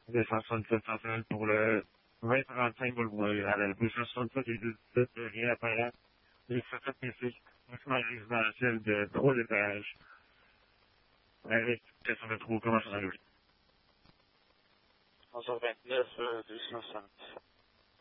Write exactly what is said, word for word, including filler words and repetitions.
deux cent soixante-sept centimètres pour le vingt trente-cinq boulevard à la deux cent soixante-sept et deux cent dix-sept, rien apparent. Les sept P C, bâtiment résidentiel de trois étages. Avec question de trou, comment ça s'enlève? onze heures vingt-neuf, deux cent soixante.